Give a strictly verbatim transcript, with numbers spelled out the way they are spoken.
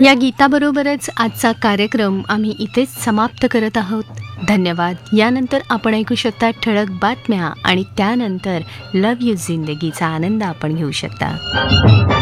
या गीताबरोबरच आजचा कार्यक्रम आम्ही इथेच समाप्त करत आहोत. धन्यवाद. यानंतर आपण ऐकू शकता ठळक बातम्या आणि त्यानंतर लव यू जिंदगीचा आनंद आपण घेऊ शकता.